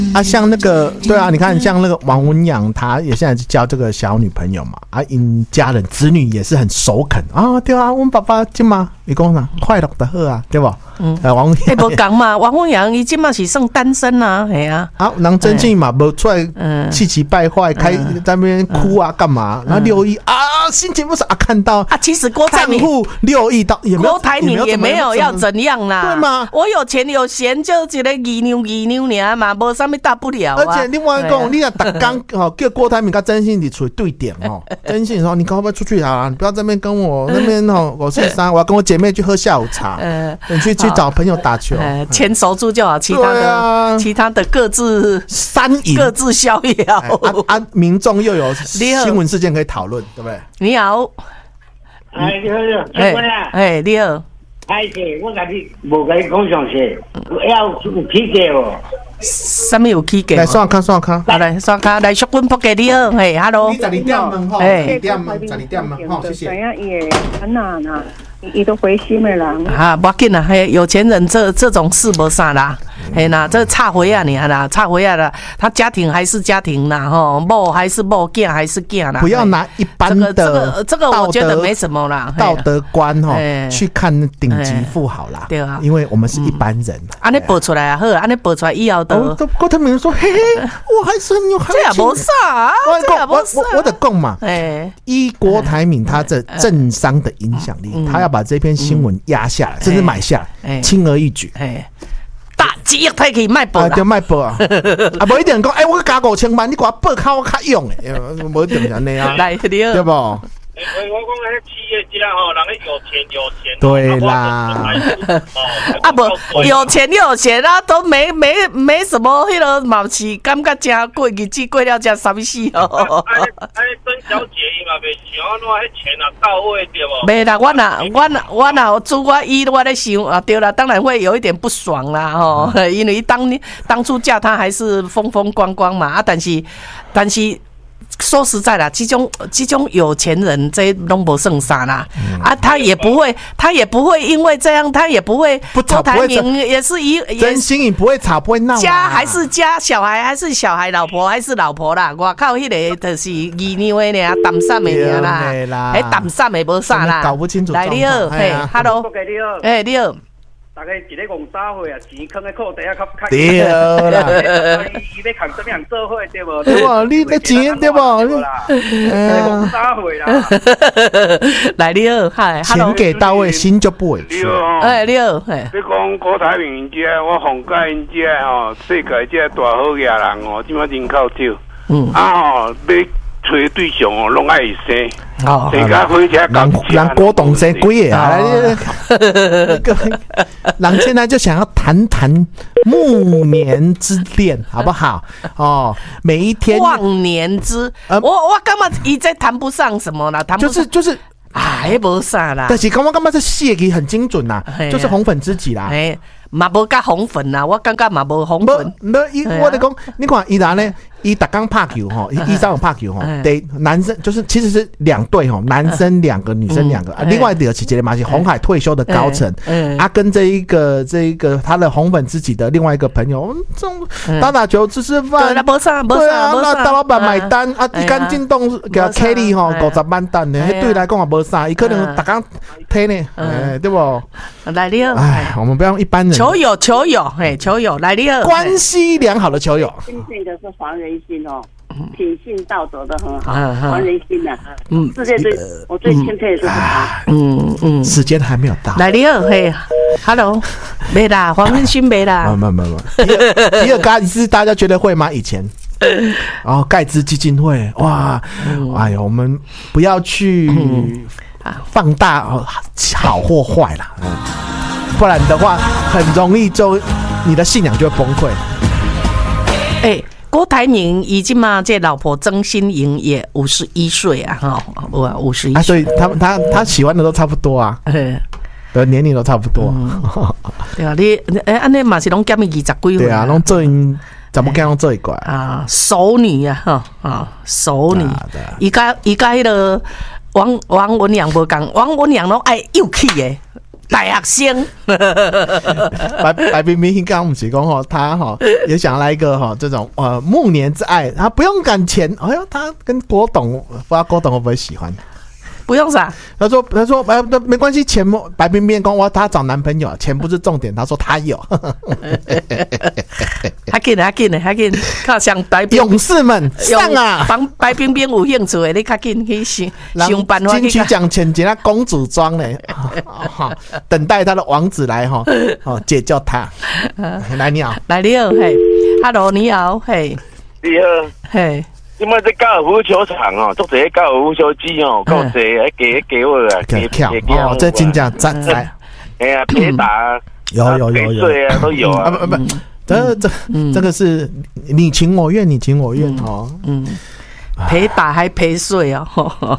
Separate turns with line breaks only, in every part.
啊，像那个对啊，你看像那个王文洋，他也现在交这个小女朋友嘛，啊，因家人子女也是很首肯啊，对啊，我们爸爸今嘛，你讲啥快乐的好啊，对不？王文洋
无讲嘛，王文洋伊今嘛是算单身啊，系啊。
啊，人真心嘛，无出来气急败坏，开在那边哭啊，干嘛？然后6亿啊，心情不是啊，看到
啊，其实郭台铭
6亿到也没有，
郭台铭也没有要怎样啦，
对吗？
我有钱有闲，就一个二妞尔嘛，无啥物大不了啊。
而且另外讲，你若逐工叫郭台铭跟曾心怡出去对点哦，曾心怡说你可不可以出去啊？你不要在那边跟我那边我是我要跟我姐妹去喝下午茶，你去找朋友打球，
钱守住就好，其他的各自
三赢，
各自逍遥。
民众又有新闻事件可以讨论，对不对？
你好，
你好，
你好。
歹势，我甲你无甲你讲详细，要有起价哦。
什么有起价？
来刷卡，
来刷卡，来淑君仆给你好，嘿 ，hello。
12点问吼，12点问吼，谢谢。
怎样也很难啊，伊都回心的人。
啊，不要紧啦，嘿，有钱人这种事无啥啦，嘿啦，这插回啊你啦，插回啊啦，他家庭还是家庭啦，吼，某还是某，囝还是囝啦。
不要拿一般的
这个我觉得没什么啦，
道德观吼去看顶级富豪啦，
对啊，
因为我们是一般人。
安尼报出来啊，好，安尼报出来以后都
郭台铭说，嘿嘿，我还是很有行情。
这也无啥，这也无啥。
我的讲嘛，依郭台铭他的政商的影响力，他要把这篇新闻压下来，甚至买下来，轻而易举。
大几亿他可以卖报啦，
就卖报啊！啊，无一定讲，我加5000万，你给我报靠我较用诶，无一定安尼啊，
来对
不？
我讲那些企业家吼，人有钱，
对啦，
啊不，有钱啊，都没什么，迄个嘛是感觉真过日子过了真傻逼死哦。
曾小姐伊嘛袂想安怎迄钱啊到位对无？
袂啦，我若自我依我咧想啊，对啦，当然会有一点不爽啦吼，因为当初嫁他还是风风光光嘛啊，但是。说实在啦，这种有钱人这拢无算啥啦，啊，他也不会因为这样，他也不会郭台铭也是
真心也不会吵不会闹，
家还是家，小孩还是小孩，老婆还是老婆啦，外口迄个就是二妞的尔，淡散的尔啦，迄淡散的无啥啦，
搞不清楚。
来你好，嘿 ，hello， 你好。
大家一个讲xã會啊，錢囥喺褲底啊，較
對啦。
伊要扛什麼樣做伙對無？
對無？你錢對無？
講xã會啦。
來你好，嗨，
錢給到位，心就不委屈。
你好，
你講郭台銘因遮，我奉介因遮吼，世界遮大好嘢人哦，即馬人口少，啊吼要。找对象哦，拢爱生，人家回家
人郭董生几个啊？人现在就想要谈暮年之恋，好不好？哦，每一天
忘年之，我感觉伊这谈不上什么啦，谈不上
就是
哎，无啥啦。
但是感觉这写的很精准啦，就是红粉知己啦。
嘛无甲红粉啦，我感觉嘛无红粉。
我讲，你看伊然呢？伊打刚拍球哈，伊上有拍球哈，对，男生就是其实是2队哈，男生2个，女生2个，另外的姐嘛是红海退休的高层，跟这一个他的红粉知己的另外一个朋友，这种打球吃饭，
对，没啥，
对啊，那大老板买单啊，一杆进洞给 Kelly 哈50万单呢，对来讲也没啥，伊可能打刚推呢，对不？
来你好，
哎，我们不要一般人，
球友，来你好，
关系良好的球友，
信的是黄仁心哦，品性道德的很好，黄仁心呐，世界我最钦佩的就是他，
时间还没有到，
来你好，嘿 ，Hello， 没啦，黄仁心没啦，
没，比尔盖茨大家觉得会吗？以前。然后盖茨基金会，哇，哎呦，我们不要去放大好或坏啦，不然的话很容易就你的信仰就会崩溃。
郭台铭已经嘛，这老婆曾心莹也51岁啊，哈，51岁啊，
所以他喜欢的都差不多啊，的年龄都差不多。
对啊，你安尼嘛是拢减伊20几岁，
对啊，拢做因。怎么跟他做一块
啊？熟女啊，熟女，伊甲迄个王文洋无共，王文洋拢爱幼气诶， 大学生。
白冰冰刚不是讲吼，他哈也想来一个这种暮年之爱，他不用赶钱。哎呦，他跟郭董，不知道郭董会不会喜欢？
不用啥？
他说没关系，钱白冰冰讲他找男朋友，钱不是重点。他说他有。
还紧，靠上白冰
勇士们上啊！
帮白冰冰有兴趣的，你较紧去想办法。
金曲奖前几那公主装嘞，等待他的王子来解救他。来你好，
嘿 ，Hello 你好，嘿，
你好，嘿。即摆在高尔夫球场足侪高尔夫球机够侪，还给我啊，
给这真正赞！
哎呀，陪打
有
水啊都有啊，
不，这个是你情我愿
陪打还陪睡哦。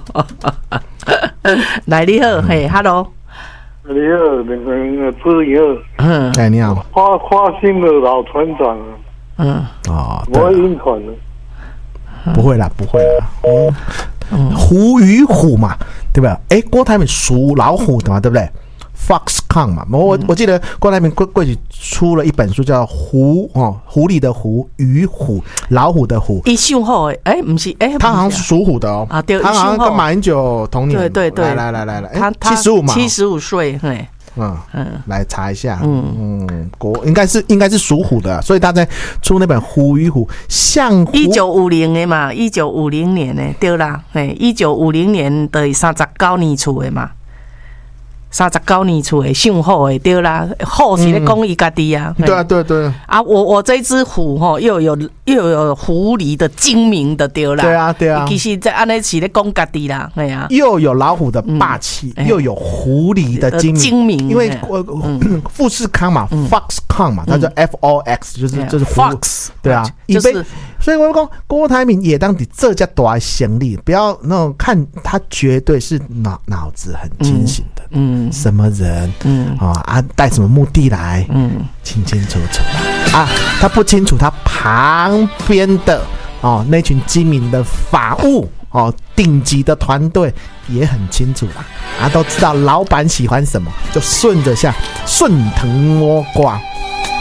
来你好，嘿 ，Hello，
你好，那个朋友，
哎你好，
花心的老船长，我晕船了。
不会啦，虎与虎嘛，对不对？郭台铭属老虎的嘛，对不对 ？Foxconn 嘛，我记得郭台铭过去出了一本书，叫狐狸的狐与虎，老虎的虎。
一秀后不是
他好像是属虎的哦。啊，对，他好像跟马英九同年。
对，
来，他75嘛
，75岁，嘿。
来查一下，应该是属虎的，所以他在出那本《虎与虎》，像
1950的嘛，1950年的对啦，1950年的39年出的嘛，39年出的上虎的对啦，虎是咧讲伊家己啊，
对啊，
我这只虎又有狐狸的精明的对啦，
对啊，
其实在安尼是咧讲家己啦，对啊，
又有老虎的霸气，又有狐狸的精明，因为富士康嘛 ，Foxconn 嘛，它叫 FOX，就是 Fox， 对啊，所以我讲郭台铭也当底这家大行李，不要那种看他绝对是脑子很清醒的，什么人，带什么目的来，清清楚楚啊，他不清楚他旁边的那群精明的法务顶级的团队也很清楚啦，都知道老板喜欢什么，就顺着下顺藤摸瓜。